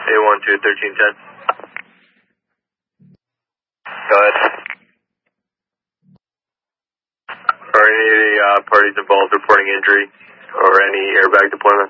A12, 1310. Go ahead. Are any of the parties involved reporting injury or any airbag deployment?